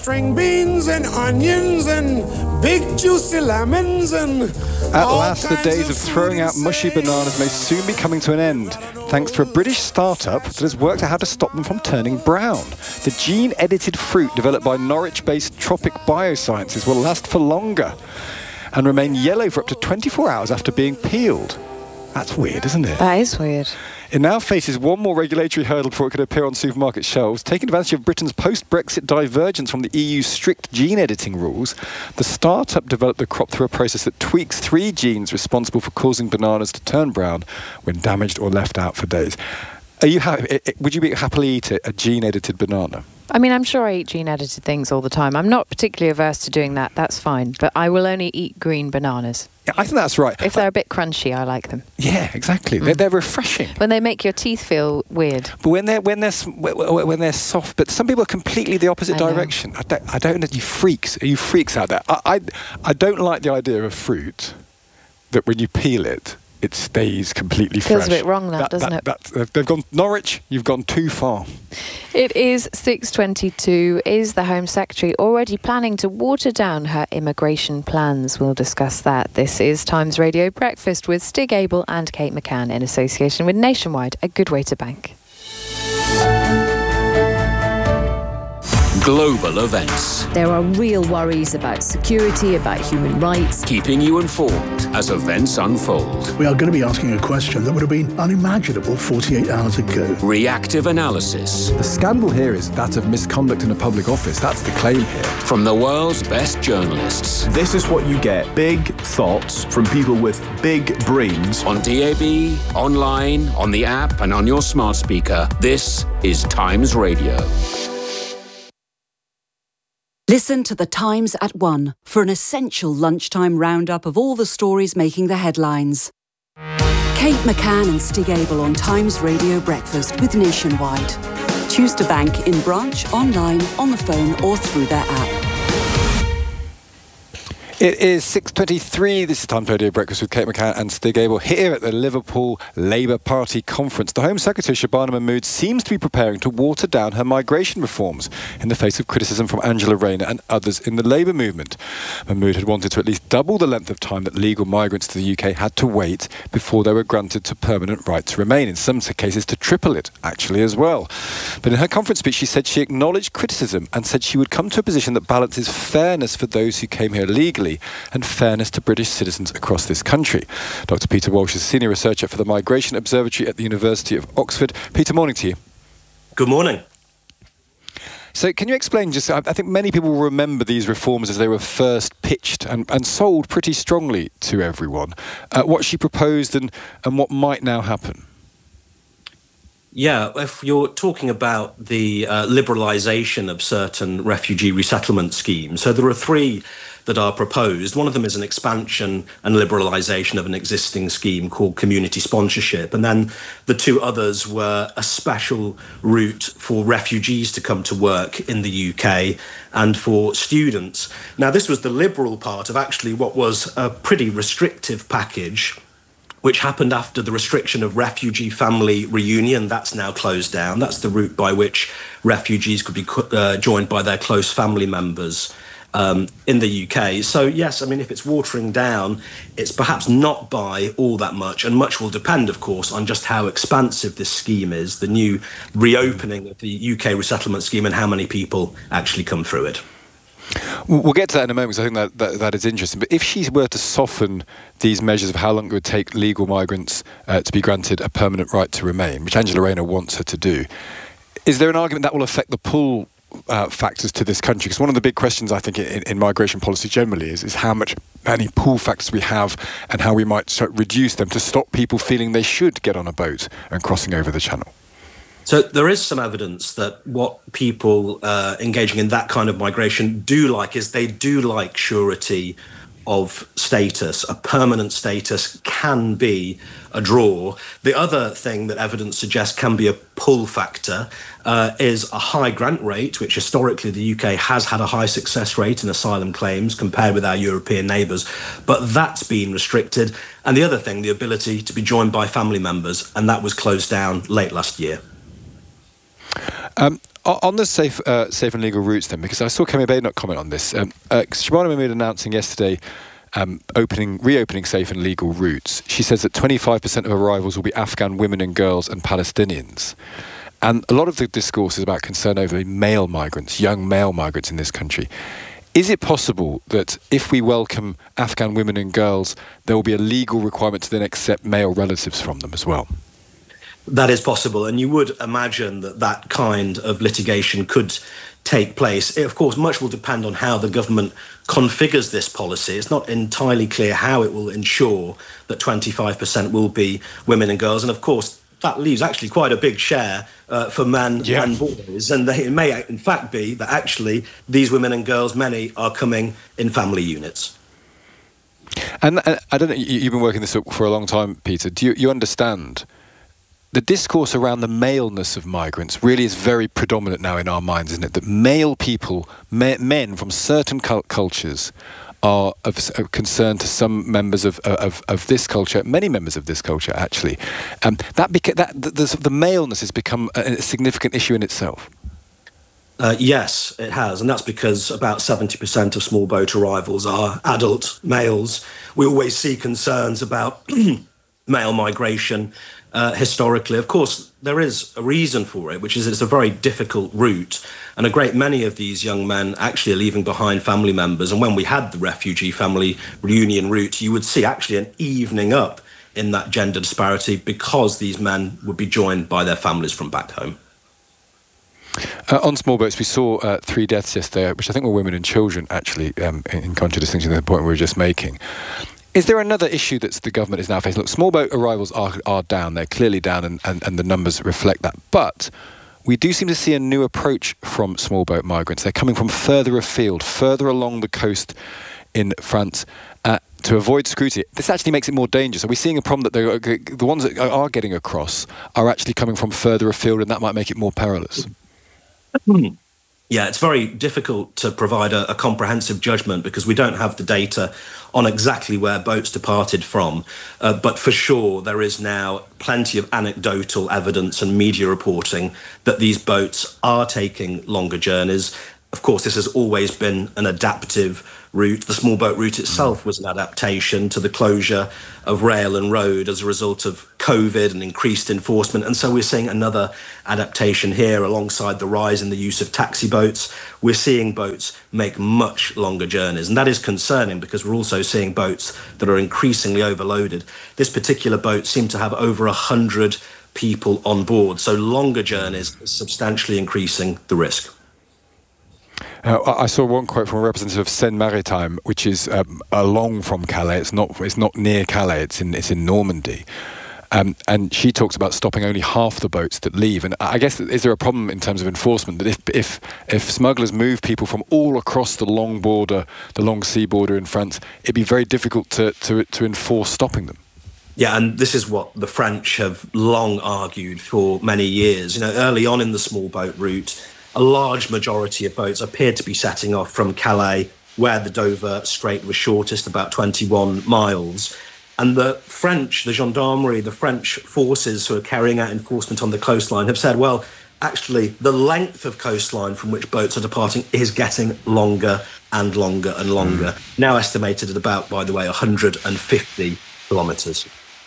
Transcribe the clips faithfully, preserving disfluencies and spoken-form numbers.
String beans and onions and big juicy lemons and... At last, the days of throwing out mushy bananas may soon be coming to an end, thanks to a British startup that has worked out how to stop them from turning brown. The gene-edited fruit developed by Norwich-based Tropic Biosciences will last for longer and remain yellow for up to twenty-four hours after being peeled. That's weird, isn't it? That is weird. It now faces one more regulatory hurdle before it could appear on supermarket shelves. Taking advantage of Britain's post-Brexit divergence from the E U's strict gene editing rules, the startup developed the crop through a process that tweaks three genes responsible for causing bananas to turn brown when damaged or left out for days. Are you ha- would you be happily eat a gene-edited banana? I mean, I'm sure I eat gene-edited things all the time. I'm not particularly averse to doing that. That's fine. But I will only eat green bananas. Yeah, I think that's right. If they're a bit crunchy, I like them. Yeah, exactly. Mm. They're, they're refreshing. When they make your teeth feel weird. But when they're when they're when they're soft, but some people are completely the opposite I direction. I don't. I don't know. You freaks. Are you freaks out there? I, I I don't like the idea of fruit that when you peel it, it stays completely Feels fresh. Feels a bit wrong, that, that doesn't that, it? That, they've gone Norwich. You've gone too far. It is six twenty-two. Is the Home Secretary already planning to water down her immigration plans? We'll discuss that. This is Times Radio Breakfast with Stig Abel and Kate McCann in association with Nationwide, a good way to bank. Global events. There are real worries about security, about human rights. Keeping you informed as events unfold. We are going to be asking a question that would have been unimaginable forty-eight hours ago. Reactive analysis. The scandal here is that of misconduct in a public office. That's the claim here. From the world's best journalists. This is what you get. Big thoughts from people with big brains. On D A B, online, on the app and on your smart speaker. This is Times Radio. Listen to The Times at one for an essential lunchtime roundup of all the stories making the headlines. Kate McCann and Stig Abel on Times Radio Breakfast with Nationwide. Choose to bank in branch, online, on the phone or through their app. It is six twenty-three. This is Times Radio Breakfast with Kate McCann and Stig Abel here at the Liverpool Labour Party conference. The Home Secretary, Shabana Mahmood, seems to be preparing to water down her migration reforms in the face of criticism from Angela Rayner and others in the Labour movement. Mahmood had wanted to at least double the length of time that legal migrants to the U K had to wait before they were granted to permanent right to remain, in some cases to triple it, actually, as well. But in her conference speech, she said she acknowledged criticism and said she would come to a position that balances fairness for those who came here legally and fairness to British citizens across this country. Doctor Peter Walsh is Senior Researcher for the Migration Observatory at the University of Oxford. Peter, morning to you. Good morning. So can you explain, just, I think many people will remember these reforms as they were first pitched and, and sold pretty strongly to everyone, uh, what she proposed and, and what might now happen? Yeah, if you're talking about the uh, liberalisation of certain refugee resettlement schemes, so there are three that are proposed. One of them is an expansion and liberalisation of an existing scheme called community sponsorship. And then the two others were a special route for refugees to come to work in the U K and for students. Now, this was the liberal part of actually what was a pretty restrictive package, which happened after the restriction of refugee family reunion. That's now closed down. That's the route by which refugees could be uh, joined by their close family members um, in the U K. So, yes, I mean, if it's watering down, it's perhaps not by all that much, and much will depend, of course, on just how expansive this scheme is, the new reopening of the U K resettlement scheme and how many people actually come through it. We'll get to that in a moment, because I think that, that, that is interesting. But if she were to soften these measures of how long it would take legal migrants uh, to be granted a permanent right to remain, which Angela Rayner wants her to do, is there an argument that will affect the pull uh, factors to this country? Because one of the big questions, I think, in, in migration policy generally is, is how much many pull factors we have and how we might sort of reduce them to stop people feeling they should get on a boat and crossing over the channel. So there is some evidence that what people uh, engaging in that kind of migration do like is they do like surety of status. A permanent status can be a draw. The other thing that evidence suggests can be a pull factor uh, is a high grant rate, which historically the U K has had a high success rate in asylum claims compared with our European neighbours, but that's been restricted. And the other thing, the ability to be joined by family members, and that was closed down late last year. Um, On the safe, uh, safe and legal routes, then, because I saw Kemi Badenoch comment on this. Um, uh, Shabana Mahmood announcing yesterday um, opening, reopening safe and legal routes. She says that twenty-five percent of arrivals will be Afghan women and girls and Palestinians. And a lot of the discourse is about concern over male migrants, young male migrants in this country. Is it possible that if we welcome Afghan women and girls, there will be a legal requirement to then accept male relatives from them as well? That is possible, and you would imagine that that kind of litigation could take place. It, of course, much will depend on how the government configures this policy. It's not entirely clear how it will ensure that twenty-five percent will be women and girls, and of course, that leaves actually quite a big share uh, for men yeah. and boys, and they, it may in fact be that actually these women and girls, many are coming in family units. And uh, I don't know, you, you've been working this up for a long time, Peter. Do you, you understand? The discourse around the maleness of migrants really is very predominant now in our minds, isn't it? That male people, me, men from certain cult cultures, are of, of concern to some members of, of of this culture, many members of this culture, actually. Um, that, beca- that the, the, the maleness has become a, a significant issue in itself. Uh, yes, it has, and that's because about seventy percent of small boat arrivals are adult males. We always see concerns about male migration. Uh, historically, of course, there is a reason for it, which is it's a very difficult route, and a great many of these young men actually are leaving behind family members. And when we had the refugee family reunion route, you would see actually an evening up in that gender disparity because these men would be joined by their families from back home. Uh, on small boats, we saw uh, three deaths yesterday, which I think were women and children, actually, um, in, in contradistinction to the point we were just making. Is there another issue that the government is now facing? Look, small boat arrivals are, are down. They're clearly down, and, and, and the numbers reflect that. But we do seem to see a new approach from small boat migrants. They're coming from further afield, further along the coast in France, uh, to avoid scrutiny. This actually makes it more dangerous. Are we seeing a problem that the, the ones that are getting across are actually coming from further afield, and that might make it more perilous? Yeah, it's very difficult to provide a, a comprehensive judgment because we don't have the data on exactly where boats departed from. Uh, but for sure, there is now plenty of anecdotal evidence and media reporting that these boats are taking longer journeys. Of course, this has always been an adaptive route. The small boat route itself was an adaptation to the closure of rail and road as a result of COVID and increased enforcement. And so we're seeing another adaptation here alongside the rise in the use of taxi boats. We're seeing boats make much longer journeys. And that is concerning because we're also seeing boats that are increasingly overloaded. This particular boat seemed to have over one hundred people on board. So longer journeys are substantially increasing the risk. Uh, I saw one quote from a representative of Seine-Maritime, which is um, along from Calais. It's not. It's not near Calais. It's in. It's in Normandy, um, and she talks about stopping only half the boats that leave. And I guess, is there a problem in terms of enforcement that if if if smugglers move people from all across the long border, the long sea border in France, it'd be very difficult to to to enforce stopping them. Yeah, and this is what the French have long argued for many years. You know, early on in the small boat route, a large majority of boats appeared to be setting off from Calais, where the Dover Strait was shortest, about twenty-one miles. And the French, the gendarmerie, the French forces who are carrying out enforcement on the coastline have said, well, actually, the length of coastline from which boats are departing is getting longer and longer and longer. Mm. Now estimated at about, by the way, one hundred fifty kilometres.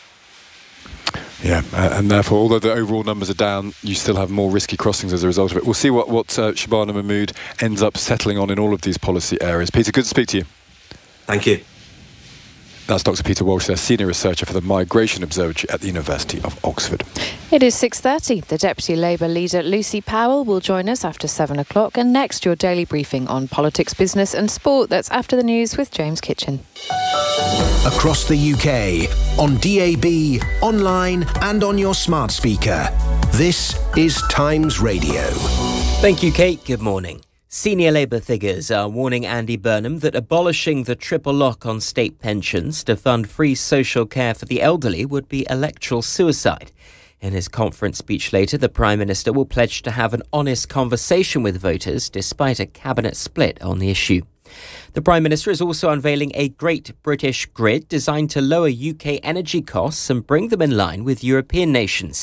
Yeah, uh, and therefore, although the overall numbers are down, you still have more risky crossings as a result of it. We'll see what, what uh, Shabana Mahmood ends up settling on in all of these policy areas. Peter, good to speak to you. Thank you. That's Doctor Peter Walsh, their Senior Researcher for the Migration Observatory at the University of Oxford. It is six thirty. The Deputy Labour leader Lucy Powell will join us after seven o'clock. And next, your daily briefing on politics, business and sport. That's after the news with James Kitchen. Across the U K, on D A B, online and on your smart speaker. This is Times Radio. Thank you, Kate. Good morning. Senior Labour figures are warning Andy Burnham that abolishing the triple lock on state pensions to fund free social care for the elderly would be electoral suicide. In his conference speech later, the Prime Minister will pledge to have an honest conversation with voters despite a cabinet split on the issue. The Prime Minister is also unveiling a Great British Grid designed to lower U K energy costs and bring them in line with European nations.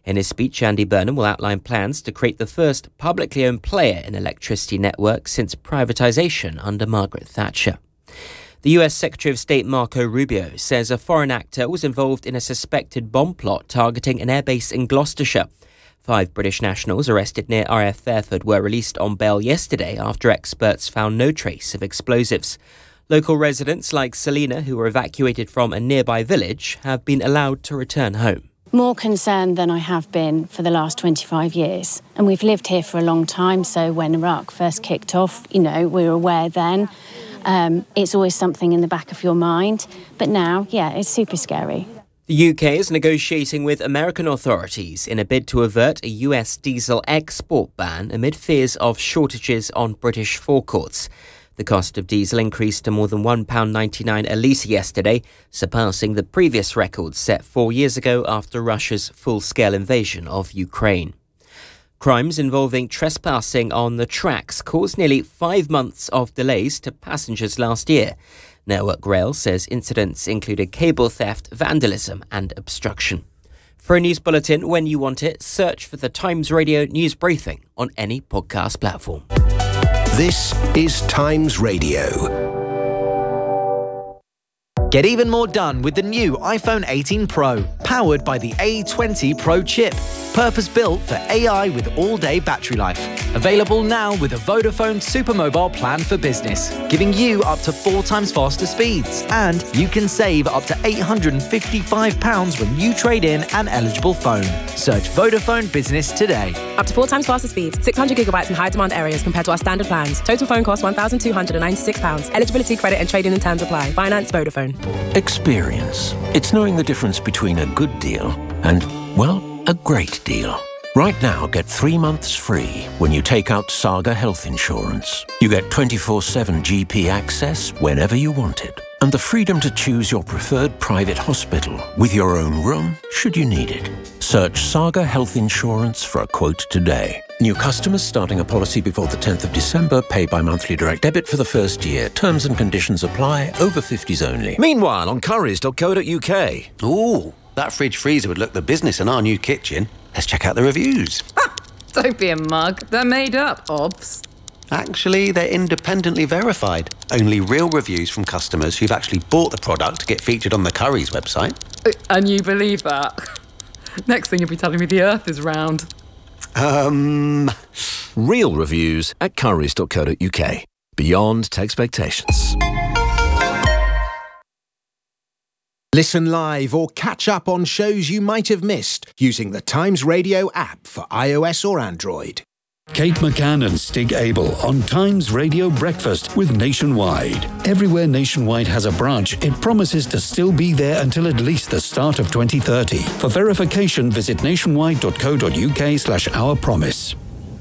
In his speech, Andy Burnham will outline plans to create the first publicly owned player in electricity networks since privatisation under Margaret Thatcher. The U S Secretary of State Marco Rubio says a foreign actor was involved in a suspected bomb plot targeting an airbase in Gloucestershire. Five British nationals arrested near R A F Fairford were released on bail yesterday after experts found no trace of explosives. Local residents like Selina, who were evacuated from a nearby village, have been allowed to return home. More concerned than I have been for the last twenty-five years. And we've lived here for a long time, so when Iraq first kicked off, you know, we were aware then. Um, it's always something in the back of your mind. But now, yeah, it's super scary. The U K is negotiating with American authorities in a bid to avert a U S diesel export ban amid fears of shortages on British forecourts. The cost of diesel increased to more than one pound ninety-nine a litre yesterday, surpassing the previous record set four years ago after Russia's full-scale invasion of Ukraine. Crimes involving trespassing on the tracks caused nearly five months of delays to passengers last year. Network Rail says incidents included cable theft, vandalism and obstruction. For a news bulletin when you want it, search for the Times Radio News Briefing on any podcast platform. This is Times Radio. Get even more done with the new iPhone eighteen Pro, powered by the A twenty Pro chip. Purpose-built for A I with all-day battery life. Available now with a Vodafone Supermobile plan for business, giving you up to four times faster speeds. And you can save up to eight hundred fifty-five pounds when you trade in an eligible phone. Search Vodafone Business today. Up to four times faster speeds, six hundred gigabytes in high-demand areas compared to our standard plans. Total phone cost one thousand two hundred ninety-six pounds. Eligibility, credit and trading and terms apply. Finance Vodafone. Experience. It's knowing the difference between a good deal and, well, a great deal. Right now, get three months free when you take out Saga Health Insurance. You get twenty-four seven G P access whenever you want it, and the freedom to choose your preferred private hospital with your own room should you need it. Search Saga Health Insurance for a quote today. New customers starting a policy before the tenth of December pay by monthly direct debit for the first year. Terms and conditions apply. Over fifties only. Meanwhile, on currys dot co dot uk. Ooh, that fridge freezer would look the business in our new kitchen. Let's check out the reviews. Don't be a mug. They're made up, obs. Actually, they're independently verified. Only real reviews from customers who've actually bought the product get featured on the Currys website. And you believe that? Next thing you'll be telling me the earth is round. Um... Real reviews at currys dot co dot uk. Beyond expectations. Listen live or catch up on shows you might have missed using the Times Radio app for iOS or Android. Kate McCann and Stig Abel on Times Radio Breakfast with Nationwide. Everywhere Nationwide has a branch, it promises to still be there until at least the start of twenty thirty. For verification, visit nationwide dot co dot uk slash our promise.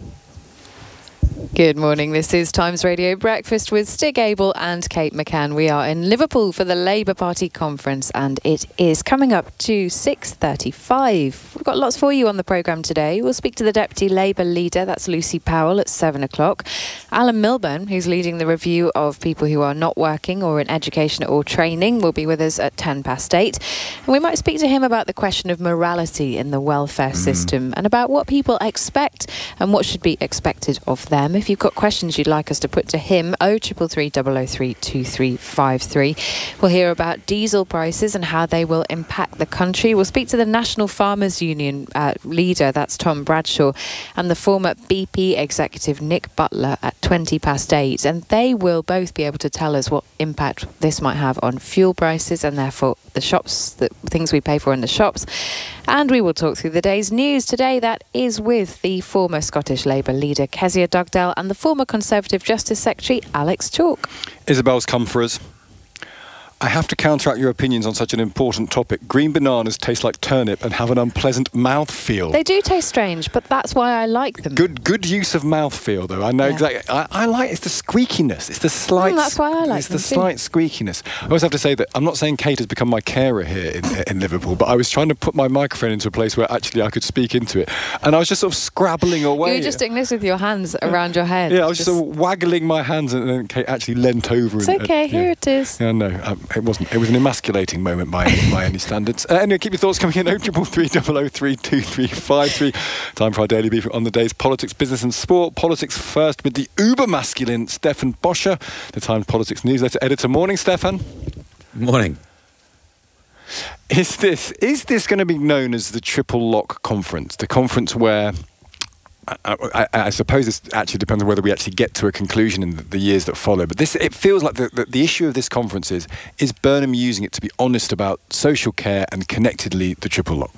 Good morning. This is Times Radio Breakfast with Stig Abel and Kate McCann. We are in Liverpool for the Labour Party conference and it is coming up to six thirty-five. We've got lots for you on the programme today. We'll speak to the Deputy Labour leader, that's Lucy Powell, at seven o'clock. Alan Milburn, who's leading the review of people who are not working or in education or training, will be with us at ten past eight. And we might speak to him about the question of morality in the welfare mm. system and about what people expect and what should be expected of them. If you've got questions you'd like us to put to him, oh triple three double oh three two three five three. We'll hear about diesel prices and how they will impact the country. We'll speak to the National Farmers Union uh, leader, that's Tom Bradshaw, and the former B P executive Nick Butler at twenty past eight. And they will both be able to tell us what impact this might have on fuel prices and therefore the shops, the things we pay for in the shops. And we will talk through the day's news today. That is with the former Scottish Labour leader Kezia Dugdale and the former Conservative Justice Secretary Alex Chalk. Isabel's come for us. I have to counteract your opinions on such an important topic. Green bananas taste like turnip and have an unpleasant mouthfeel. They do taste strange, but that's why I like them. Good good use of mouthfeel, though. I know yeah. exactly. I, I like it's the squeakiness. It's the slight... Mm, that's why I like It's them the too. slight squeakiness. I always have to say that I'm not saying Kate has become my carer here in, in Liverpool, but I was trying to put my microphone into a place where actually I could speak into it. And I was just sort of scrabbling away. You were just doing this with your hands around your head. Yeah, I was just just sort of waggling my hands and then Kate actually leant over. It's and, okay, and, here yeah. it is. Yeah, no. Um, it wasn't. It was an emasculating moment by, by any standards. Uh, anyway, keep your thoughts coming in. oh triple three, double oh three, two three five three. Time for our daily brief on the day's politics, business and sport. Politics first with the uber-masculine Stefan Boscher, the Times Politics newsletter editor. Morning, Stefan. Morning. Is this, is this going to be known as the Triple Lock Conference? The conference where... I, I, I suppose this actually depends on whether we actually get to a conclusion in the, the years that follow. But this, it feels like the, the, the issue of this conference is, is Burnham using it to be honest about social care and connectedly the triple lock?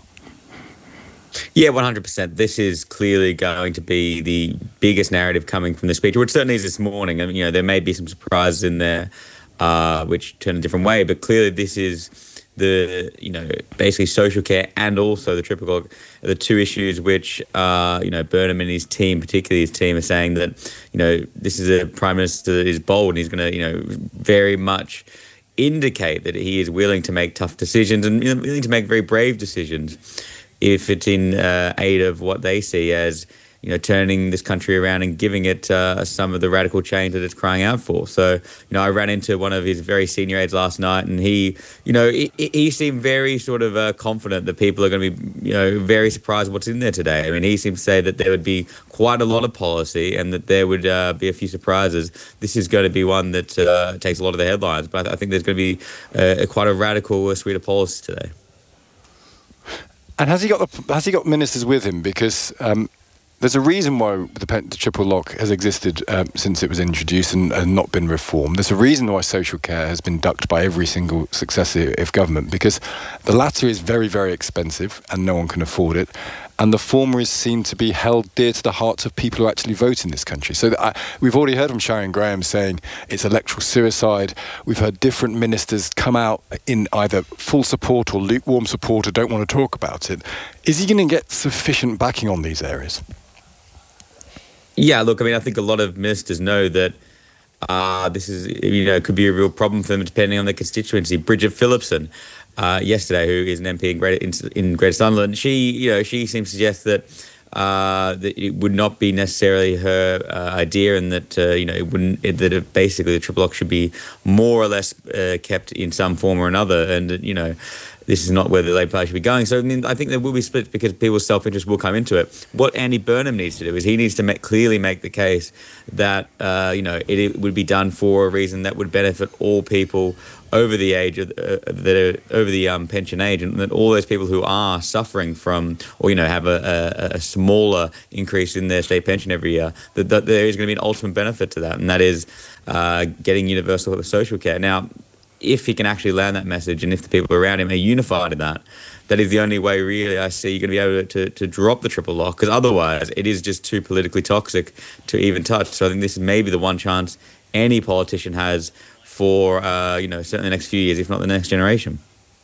Yeah, one hundred percent. This is clearly going to be the biggest narrative coming from the speech, which certainly is this morning. I mean, you know, there may be some surprises in there uh, which turn a different way, but clearly this is the, you know, basically social care and also the triple lock, the two issues which, uh, you know, Burnham and his team, particularly his team, are saying that, you know, this is a prime minister that is bold and he's going to, you know, very much indicate that he is willing to make tough decisions and, you know, willing to make very brave decisions if it's in uh, aid of what they see as, you know, turning this country around and giving it uh, some of the radical change that it's crying out for. So, you know, I ran into one of his very senior aides last night and he, you know, he, he seemed very sort of uh, confident that people are going to be, you know, very surprised what's in there today. I mean, he seemed to say that there would be quite a lot of policy and that there would uh, be a few surprises. This is going to be one that uh, takes a lot of the headlines, but I think there's going to be uh, quite a radical uh, suite of policy today. And has he got the, has he got ministers with him? Because um, there's a reason why the, the triple lock has existed um, since it was introduced and, and not been reformed. There's a reason why social care has been ducked by every single successive government, because the latter is very, very expensive and no one can afford it. And the former is seen to be held dear to the hearts of people who actually vote in this country. So I, we've already heard from Sharon Graham saying it's electoral suicide. We've heard different ministers come out in either full support or lukewarm support or don't want to talk about it. Is he going to get sufficient backing on these areas? Yeah, look, I mean, I think a lot of ministers know that uh, this is, you know, could be a real problem for them depending on their constituency. Bridget Phillipson, uh, yesterday, who is an M P in Greater, in, in Greater Sunderland, she, you know, she seems to suggest that uh, that it would not be necessarily her uh, idea, and that uh, you know, it wouldn't, it, that it basically the triple lock should be more or less uh, kept in some form or another, and you know, this is not where the Labour Party should be going. So I mean, I think there will be splits because people's self-interest will come into it. What Andy Burnham needs to do is he needs to make, clearly make the case that uh, you know, it, it would be done for a reason that would benefit all people over the age of uh, that are over the um, pension age, and that all those people who are suffering from, or you know, have a, a, a smaller increase in their state pension every year, that, that there is going to be an ultimate benefit to that, and that is uh, getting universal social care. Now, if he can actually land that message, and if the people around him are unified in that, that is the only way really I see you're going to be able to, to drop the triple lock, because otherwise it is just too politically toxic to even touch. So I think this is maybe the one chance any politician has for, uh, you know, certainly the next few years, if not the next generation.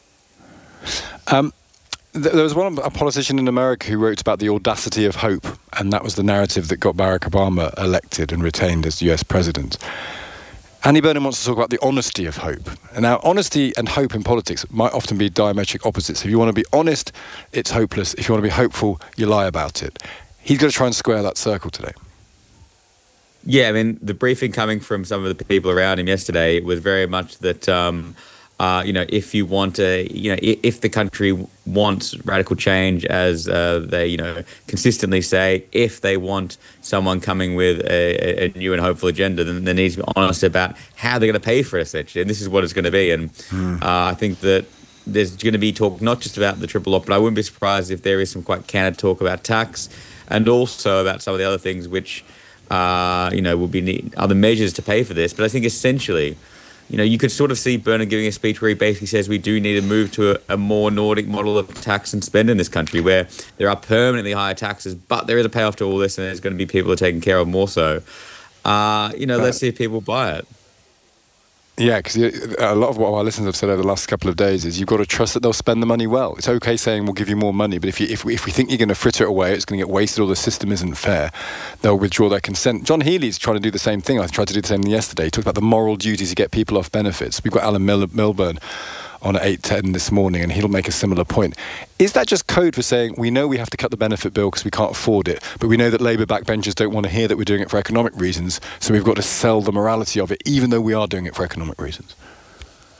Um, th- there was one, a politician in America who wrote about the audacity of hope, and that was the narrative that got Barack Obama elected and retained as U S president. Andy Burnham wants to talk about the honesty of hope. And now, honesty and hope in politics might often be diametric opposites. If you want to be honest, it's hopeless. If you want to be hopeful, you lie about it. He's got to try and square that circle today. Yeah, I mean, the briefing coming from some of the people around him yesterday was very much that, um, uh, you know, if you want to, you know, if the country wants radical change, as uh, they, you know, consistently say, if they want someone coming with a, a new and hopeful agenda, then they need to be honest about how they're going to pay for it, essentially. And this is what it's going to be. And mm. uh, I think that there's going to be talk not just about the triple lock, but I wouldn't be surprised if there is some quite candid talk about tax and also about some of the other things which, Uh, you know, will be need other measures to pay for this. But I think essentially, you know, you could sort of see Burnham giving a speech where he basically says we do need to move to a, a more Nordic model of tax and spend in this country, where there are permanently higher taxes, but there is a payoff to all this, and there's going to be people who are taken care of more so. Uh, you know, uh, let's see if people buy it. Yeah, because a lot of what our listeners have said over the last couple of days is you've got to trust that they'll spend the money well. It's okay saying we'll give you more money, but if you, if we, if we think you're going to fritter it away, it's going to get wasted, or the system isn't fair, they'll withdraw their consent. John Healey's trying to do the same thing. I tried to do the same thing yesterday. He talked about the moral duty to get people off benefits. We've got Alan Mil- Milburn on at eight ten this morning, and he'll make a similar point. Is that just code for saying we know we have to cut the benefit bill because we can't afford it, but we know that Labour backbenchers don't want to hear that we're doing it for economic reasons, so we've got to sell the morality of it, even though we are doing it for economic reasons?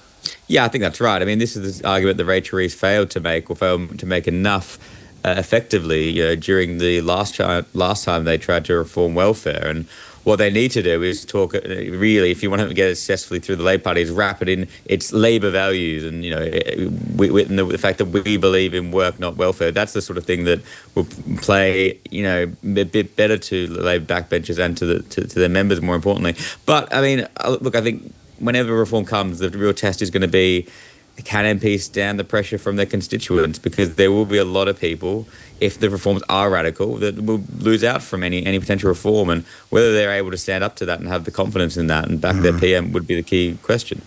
Yeah, I think that's right. I mean, this is the argument that Rachel Reeves failed to make, or failed to make enough uh, effectively you know, during the last, chi- last time they tried to reform welfare. And what they need to do is talk, really, if you want to get it successfully through the Labour Party, is wrap it in its Labour values and, you know, we, we, and the, the fact that we believe in work, not welfare. That's the sort of thing that will play, you know, a bit better to the Labour backbenchers and to, the, to, to their members, more importantly. But, I mean, look, I think whenever reform comes, the real test is going to be, can M Ps stand the pressure from their constituents? Because there will be a lot of people, if the reforms are radical, that will lose out from any any potential reform. And whether they're able to stand up to that and have the confidence in that and back mm. their P M would be the key question.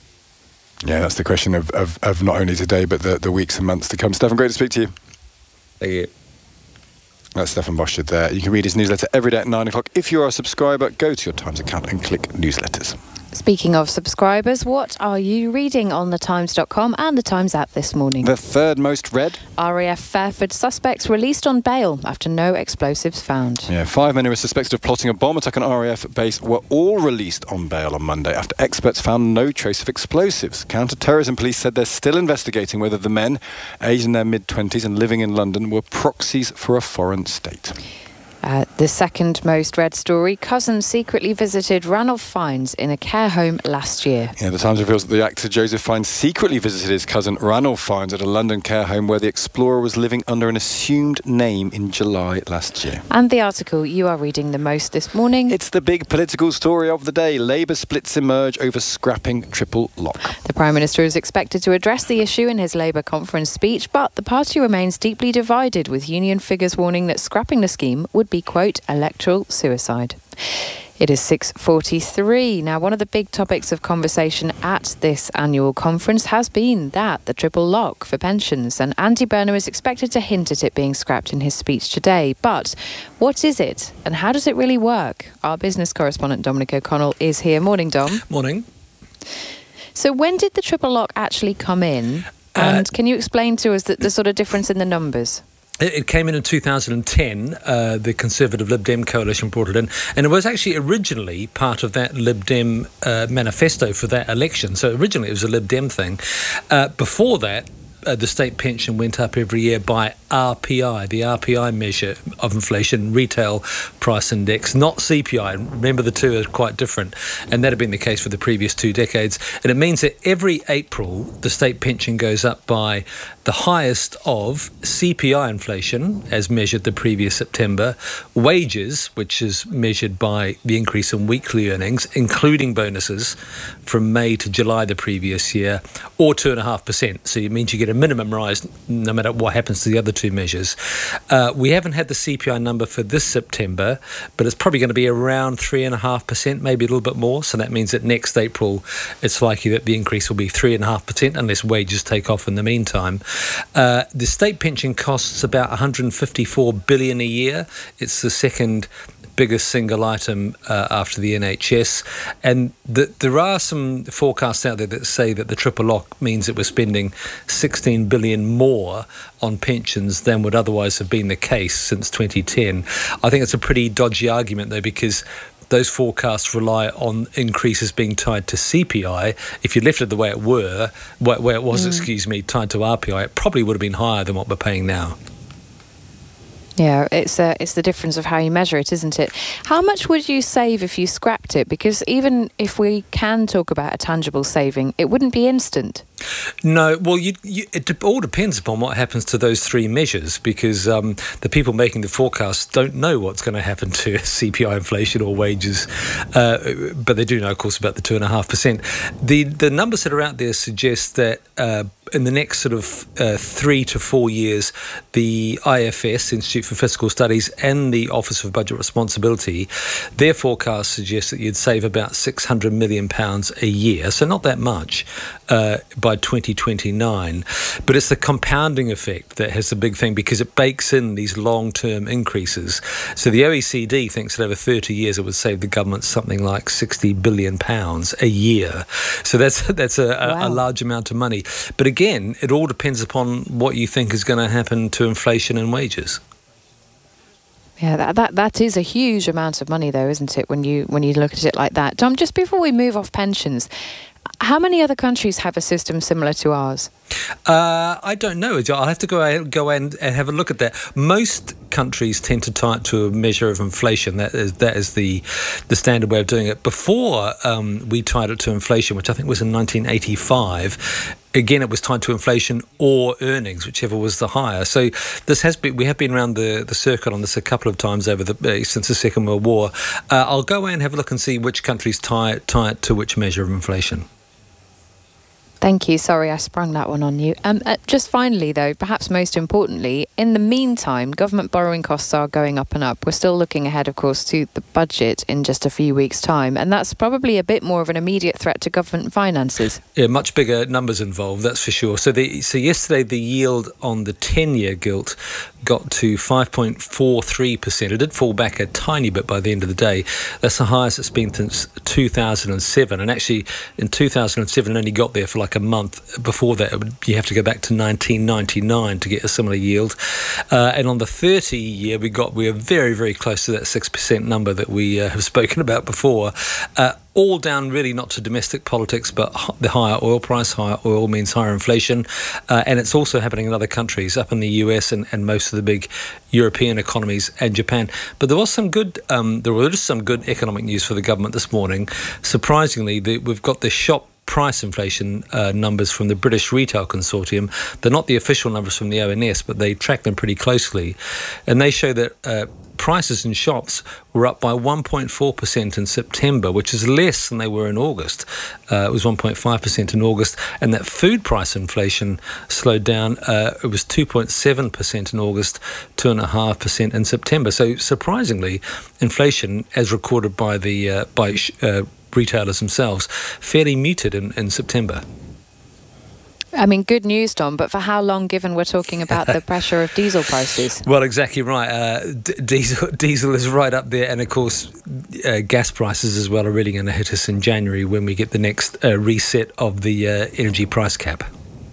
Yeah, that's the question of, of, of not only today, but the, the weeks and months to come. Stefan, great to speak to you. Thank you. That's Stefan Boschard there. You can read his newsletter every day at nine o'clock. If you are a subscriber, go to your Times account and click newsletters. Speaking of subscribers, what are you reading on the times dot com and the Times app this morning? The third most read. R A F Fairford suspects released on bail after no explosives found. Yeah, five men who were suspected of plotting a bomb attack on R A F base were all released on bail on Monday after experts found no trace of explosives. Counter-terrorism police said they're still investigating whether the men, aged in their mid-twenties and living in London, were proxies for a foreign state. Uh, the second most read story, cousin secretly visited Ranulph Fiennes in a care home last year. Yeah, the Times reveals that the actor Joseph Fiennes secretly visited his cousin Ranulph Fiennes at a London care home where the explorer was living under an assumed name in July last year. And the article you are reading the most this morning. It's the big political story of the day. Labour splits emerge over scrapping triple lock. The Prime Minister is expected to address the issue in his Labour conference speech, but the party remains deeply divided, with union figures warning that scrapping the scheme would be, quote, electoral suicide. It is six forty-three. Now, one of the big topics of conversation at this annual conference has been that, the triple lock for pensions, and Andy Burnham is expected to hint at it being scrapped in his speech today. But what is it, and how does it really work? Our business correspondent Dominic O'Connell is here. Morning, Dom. Morning. So when did the triple lock actually come in? And uh, can you explain to us the, the sort of difference in the numbers? It came in in two thousand ten. Uh, the Conservative Lib Dem coalition brought it in. And it was actually originally part of that Lib Dem uh, manifesto for that election. So originally it was a Lib Dem thing. Uh, before that, uh, the state pension went up every year by R P I, the R P I measure of inflation, retail price index, not C P I. Remember, the two are quite different. And that had been the case for the previous two decades. And it means that every April, the state pension goes up by the highest of C P I inflation, as measured the previous September, wages, which is measured by the increase in weekly earnings, including bonuses, from May to July the previous year, or two point five percent. So it means you get a minimum rise no matter what happens to the other two measures. Uh, we haven't had the C P I number for this September, but it's probably going to be around three point five percent, maybe a little bit more. So that means that next April, it's likely that the increase will be three point five percent unless wages take off in the meantime. Uh, the state pension costs about one hundred fifty-four billion dollars a year. It's the second biggest single item uh, after the N H S. And the, there are some forecasts out there that say that the triple lock means that we're spending sixteen billion dollars more on pensions than would otherwise have been the case since twenty ten. I think it's a pretty dodgy argument, though, because those forecasts rely on increases being tied to C P I. If you left it the way it were, where it was, mm. excuse me, tied to R P I, it probably would have been higher than what we're paying now. Yeah, it's uh, it's the difference of how you measure it, isn't it? How much would you save if you scrapped it? Because even if we can talk about a tangible saving, it wouldn't be instant. No, well, you, you, it all depends upon what happens to those three measures, because um, the people making the forecasts don't know what's going to happen to C P I inflation or wages, uh, but they do know, of course, about the two and a half percent. The the numbers that are out there suggest that uh, in the next sort of uh, three to four years, the I F S, Institute for Fiscal Studies, and the Office of Budget Responsibility, their forecasts suggest that you'd save about six hundred million pounds a year, so not that much, uh, by twenty twenty-nine. But it's the compounding effect that has the big thing, because it bakes in these long-term increases. So the O E C D thinks that over thirty years it would save the government something like sixty billion pounds a year. So that's that's a, wow. a, a large amount of money. But again, it all depends upon what you think is going to happen to inflation and wages. Yeah, that, that that is a huge amount of money, though, isn't it, when you when you look at it like that? Tom, just before we move off pensions, How many other countries have a system similar to ours? Uh, I don't know. I'll have to go go and, and have a look at that. Most countries tend to tie it to a measure of inflation. That is that is the the standard way of doing it. Before um, we tied it to inflation, which I think was in nineteen eighty-five. Again, it was tied to inflation or earnings, whichever was the higher. So this has been we have been around the, the circuit on this a couple of times over the uh, since the Second World War. Uh, I'll go and have a look and see which countries tie tie it to which measure of inflation. Thank you. Sorry, I sprung that one on you. Um, uh, just finally, though, perhaps most importantly, in the meantime, government borrowing costs are going up and up. We're still looking ahead, of course, to the budget in just a few weeks' time. And that's probably a bit more of an immediate threat to government finances. Yeah, much bigger numbers involved, that's for sure. So, the, so yesterday, the yield on the ten-year gilt got to five point four three percent. It did fall back a tiny bit by the end of the day. That's the highest it's been since two thousand seven. And actually, in two thousand seven, it only got there for like a month. Before that, it would, you have to go back to nineteen ninety-nine to get a similar yield. Uh, and on the thirty-year, we got we are very, very close to that six percent number that we uh, have spoken about before. Uh, all down really not to domestic politics, but the higher oil price. Higher oil means higher inflation. Uh, and it's also happening in other countries, up in the U S and, and most of the big European economies and Japan. But there was some good, um, there was some good economic news for the government this morning. Surprisingly, the, we've got the shop price inflation uh, numbers from the British Retail Consortium. They're not the official numbers from the O N S, but they track them pretty closely. And they show that uh, prices in shops were up by one point four percent in September, which is less than they were in August. Uh, it was one point five percent in August. And that food price inflation slowed down. Uh, it was two point seven percent in August, two point five percent in September. So surprisingly, inflation, as recorded by the uh, by uh, retailers themselves, fairly muted in, in September. I mean, good news, Tom, but for how long, given we're talking about the pressure of diesel prices? Well, exactly right. Uh, d- diesel, diesel is right up there. And, of course, uh, gas prices as well are really going to hit us in January when we get the next uh, reset of the uh, energy price cap.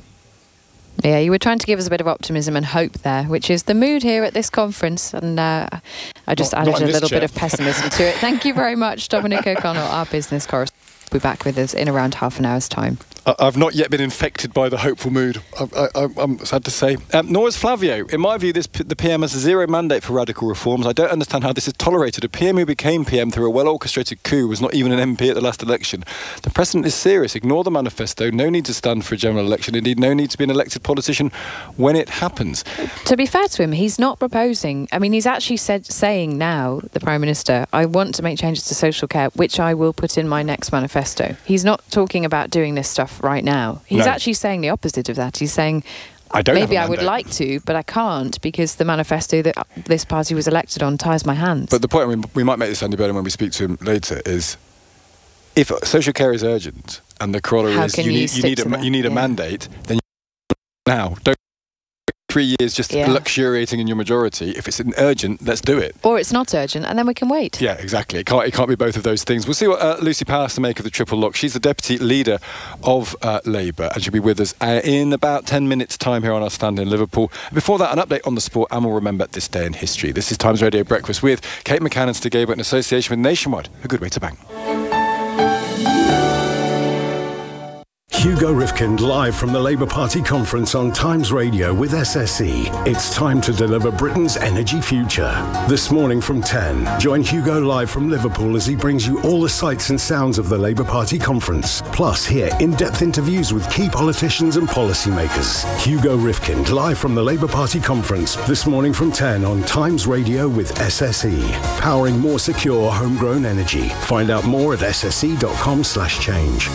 Yeah, you were trying to give us a bit of optimism and hope there, which is the mood here at this conference. And uh, I just not, added not a little chair. bit of pessimism to it. Thank you very much, Dominic O'Connell, our business correspondent. We'll be back with us in around half an hour's time. I've not yet been infected by the hopeful mood, I, I, I'm sad to say. Um, nor is Flavio. In my view, this, the P M has a zero mandate for radical reforms. I don't understand how this is tolerated. A P M who became P M through a well-orchestrated coup was not even an M P at the last election. The precedent is serious. Ignore the manifesto. No need to stand for a general election. Indeed, no need to be an elected politician when it happens. To be fair to him, he's not proposing. I mean, he's actually said, saying now, the Prime Minister, I want to make changes to social care, which I will put in my next manifesto. He's not talking about doing this stuff right now. He's no. actually saying the opposite of that. He's saying, I don't maybe I would like to, but I can't because the manifesto that this party was elected on ties my hands. But the point, I mean, we might make this Andy Burnham when we speak to him later, is if social care is urgent and the corollary How is you, you need, need, you need, a, you need yeah. a mandate, then you now don't three years just yeah. luxuriating in your majority. If it's an urgent, let's do it. Or it's not urgent, and then we can wait. Yeah, exactly. It can't, it can't be both of those things. We'll see what uh, Lucy Power has to make of the triple lock. She's the deputy leader of uh, Labour, and she'll be with us uh, in about ten minutes' time here on our stand in Liverpool. Before that, an update on the sport, and we'll remember this day in history. This is Times Radio Breakfast with Kate McCann and Stig Abel in association with Nationwide. A good way to bang. Hugo Rifkind live from the Labour Party conference on Times Radio with S S E. It's time to deliver Britain's energy future. This morning from ten, join Hugo live from Liverpool as he brings you all the sights and sounds of the Labour Party conference. Plus, hear in-depth interviews with key politicians and policymakers. Hugo Rifkind live from the Labour Party conference this morning from ten on Times Radio with S S E. Powering more secure homegrown energy. Find out more at s s e dot com slash change.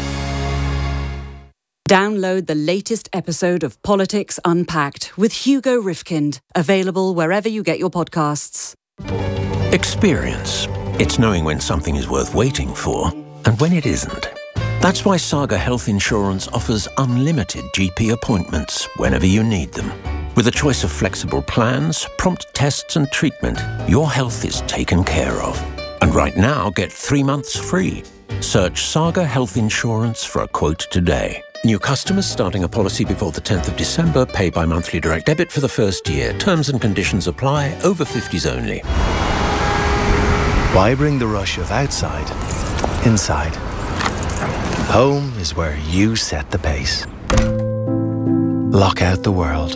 Download the latest episode of Politics Unpacked with Hugo Rifkind, available wherever you get your podcasts. Experience. It's knowing when something is worth waiting for and when it isn't. That's why Saga Health Insurance offers unlimited G P appointments whenever you need them. With a choice of flexible plans, prompt tests and treatment, your health is taken care of. And right now, get three months free. Search Saga Health Insurance for a quote today. New customers starting a policy before the tenth of December pay by monthly direct debit for the first year. Terms and conditions apply. Over fifties only. Why bring the rush of outside inside? Home is where you set the pace. Lock out the world.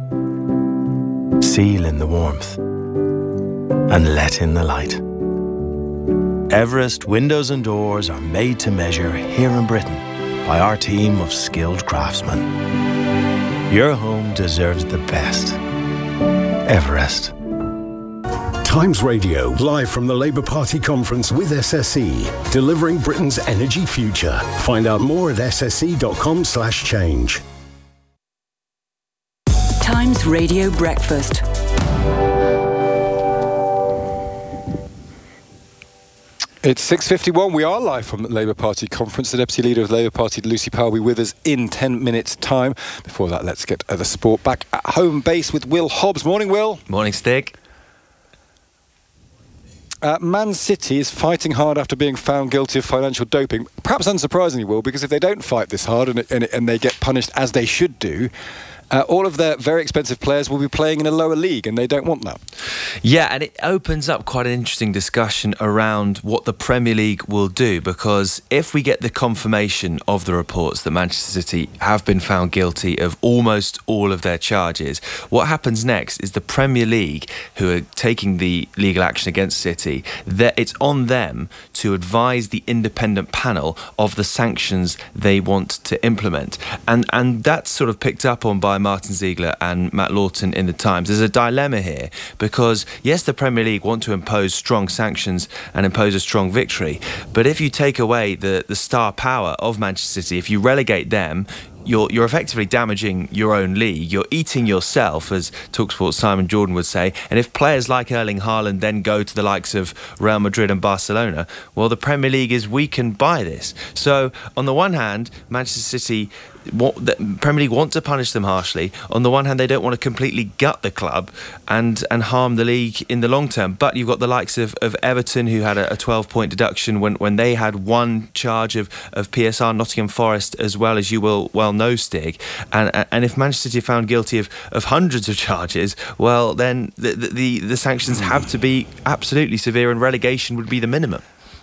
Seal in the warmth. And let in the light. Everest windows and doors are made to measure here in Britain by our team of skilled craftsmen. Your home deserves the best. Everest. Times Radio, live from the Labour Party conference with S S E, delivering Britain's energy future. Find out more at s s e dot com slash change. Times Radio Breakfast. It's six fifty-one. We are live from the Labour Party conference. The Deputy Leader of the Labour Party, Lucy Powell, will be with us in ten minutes' time. Before that, let's get the sport back at home base with Will Hobbs. Morning, Will. Morning, Stig. Uh, Man City is fighting hard after being found guilty of financial doping. Perhaps unsurprisingly, Will, because if they don't fight this hard and, and, and they get punished as they should do, Uh, all of their very expensive players will be playing in a lower league, and they don't want that. Yeah, and it opens up quite an interesting discussion around what the Premier League will do, because if we get the confirmation of the reports that Manchester City have been found guilty of almost all of their charges, what happens next is the Premier League, who are taking the legal action against City, that it's on them to advise the independent panel of the sanctions they want to implement. And, and that's sort of picked up on by Martin Ziegler and Matt Lawton in the Times. There's a dilemma here because, yes, the Premier League want to impose strong sanctions and impose a strong victory, but if you take away the, the star power of Manchester City, if you relegate them, You're, you're effectively damaging your own league. You're eating yourself, as TalkSport's Simon Jordan would say. And if players like Erling Haaland then go to the likes of Real Madrid and Barcelona, well, the Premier League is weakened by this. So, on the one hand, Manchester City, what, the Premier League want to punish them harshly. On the one hand, they don't want to completely gut the club and and harm the league in the long term. But you've got the likes of, of Everton, who had a twelve-point deduction when, when they had one charge of, of P S R, Nottingham Forest, as well, as you will well know, Stig. And and if Manchester City are found guilty of, of hundreds of charges, well, then the, the, the sanctions have to be absolutely severe, and relegation would be the minimum.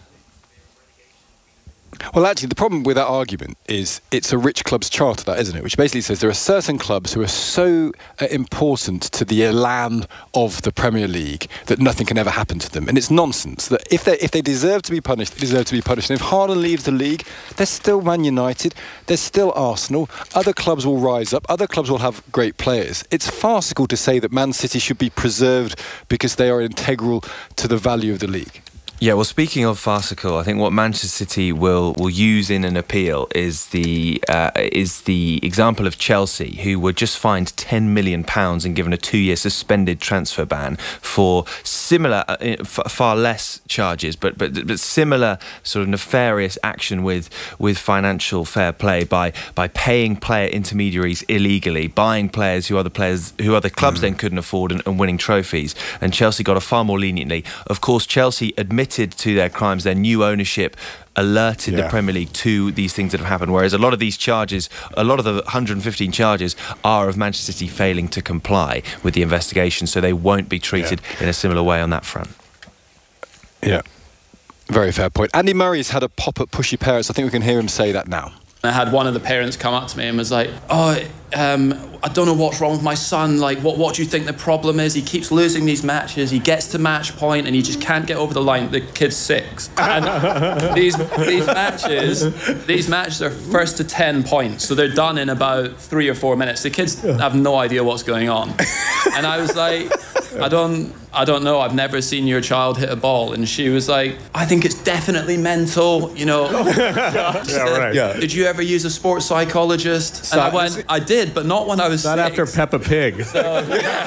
Well, actually, the problem with that argument is it's a rich club's charter, that, isn't it? Which basically says there are certain clubs who are so uh, important to the elan of the Premier League that nothing can ever happen to them. And it's nonsense that if they if they deserve to be punished, they deserve to be punished. And if Haaland leaves the league, there's still Man United, there's still Arsenal. Other clubs will rise up. Other clubs will have great players. It's farcical to say that Man City should be preserved because they are integral to the value of the league. Yeah, well, speaking of farcical, I think what Manchester City will will use in an appeal is the uh, is the example of Chelsea, who were just fined ten million pounds and given a two-year suspended transfer ban for similar, uh, f- far less charges, but, but but similar sort of nefarious action with with financial fair play by by paying player intermediaries illegally, buying players who other players who other clubs mm. then couldn't afford, and, and winning trophies. And Chelsea got a far more leniently. Of course, Chelsea admitted to their crimes. Their new ownership alerted yeah. the Premier League to these things that have happened, whereas a lot of these charges, a lot of the one hundred fifteen charges are of Manchester City failing to comply with the investigation, so they won't be treated yeah. in a similar way on that front. Yeah, very fair point. Andy Murray's had a pop at pushy parents. I think we can hear him say that now. I had one of the parents come up to me and was like, oh, um, I don't know what's wrong with my son. Like, what, what do you think the problem is? He keeps losing these matches. He gets to match point and he just can't get over the line. The kid's six. And these, these matches, these matches are first to ten points. So they're done in about three or four minutes. The kids have no idea what's going on. And I was like, I don't... I don't know, I've never seen your child hit a ball. And she was like, I think it's definitely mental, you know. yeah, yeah, right. Yeah. Did you ever use a sports psychologist? And I went, I did, but not when I was Not six. after Peppa Pig. So, yeah.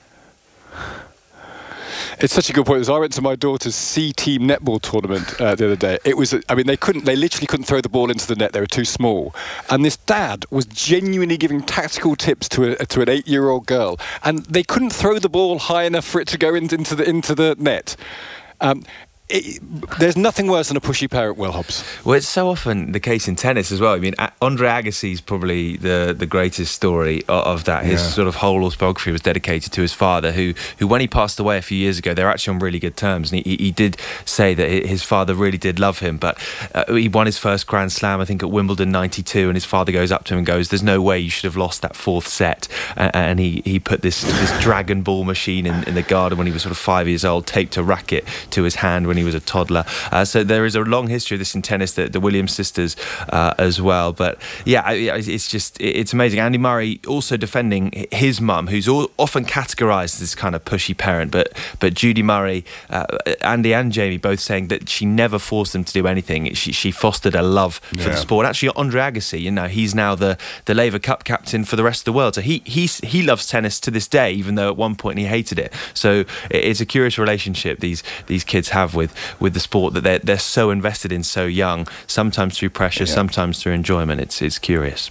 It's such a good point. As I went to my daughter's C-team netball tournament uh, the other day, it was, I mean, they couldn't, they literally couldn't throw the ball into the net. They were too small. And this dad was genuinely giving tactical tips to a, to an eight-year-old girl. And they couldn't throw the ball high enough for it to go into, into, the, into the net. Um, It, there's nothing worse than a pushy parent, Will Hobbs. Well, it's so often the case in tennis as well. I mean, Andre Agassi is probably the, the greatest story of, of that. His yeah. sort of whole autobiography was dedicated to his father, who, who when he passed away a few years ago, they were actually on really good terms. And he, he did say that his father really did love him. But uh, he won his first Grand Slam, I think, at Wimbledon ninety-two, and his father goes up to him and goes, "There's no way you should have lost that fourth set." Uh, and he, he put this, this Dragon Ball machine in, in the garden when he was sort of five years old, taped a racket to his hand when he was a toddler. Uh, so there is a long history of this in tennis, the, the Williams sisters uh, as well. But yeah, it's just, it's amazing. Andy Murray also defending his mum, who's all, often categorised as this kind of pushy parent, but but Judy Murray, uh, Andy and Jamie both saying that she never forced them to do anything. She, she fostered a love for yeah. the sport. Actually, Andre Agassi, you know, he's now the, the Laver Cup captain for the rest of the world. So he, he, he loves tennis to this day, even though at one point he hated it. So it's a curious relationship these, these kids have with with the sport that they're, they're so invested in so young, sometimes through pressure, yeah. sometimes through enjoyment. It's it's curious.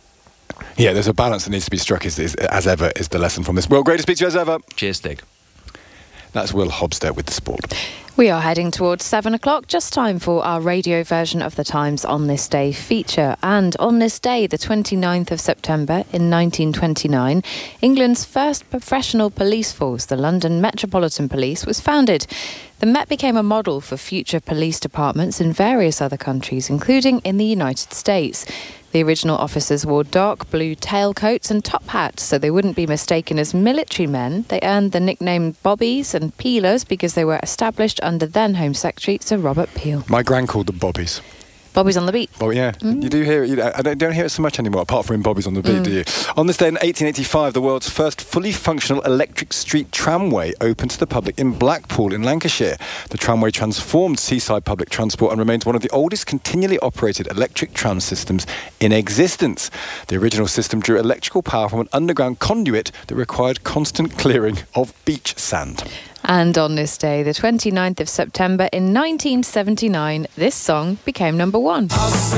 Yeah, there's a balance that needs to be struck, is, is, as ever, is the lesson from this. Well, great to speak to you as ever. Cheers, Stig. That's Will Hobbs there with the sport. We are heading towards seven o'clock, just time for our radio version of the Times On This Day feature. And on this day, the twenty-ninth of September in nineteen twenty-nine, England's first professional police force, the London Metropolitan Police, was founded. The Met became a model for future police departments in various other countries, including in the United States. The original officers wore dark blue tailcoats and top hats so they wouldn't be mistaken as military men. They earned the nickname Bobbies and Peelers because they were established under then Home Secretary Sir Robert Peel. My gran called them Bobbies. Bobby's on the beat. Oh, yeah. Mm. You do hear it. You know, I don't, don't hear it so much anymore, apart from in Bobby's on the beat, mm. do you? On this day in eighteen eighty-five, the world's first fully functional electric street tramway opened to the public in Blackpool in Lancashire. The tramway transformed seaside public transport and remains one of the oldest continually operated electric tram systems in existence. The original system drew electrical power from an underground conduit that required constant clearing of beach sand. And on this day, the twenty-ninth of September in nineteen seventy-nine, this song became number one.